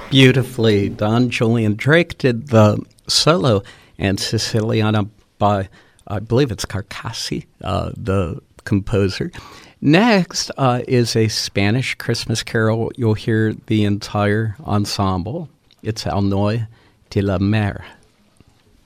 Beautifully done. Julian Drake did the solo, and Siciliana by, I believe it's Carcassi, the composer. Next is a Spanish Christmas carol. You'll hear the entire ensemble. It's Al Noy de la Mer.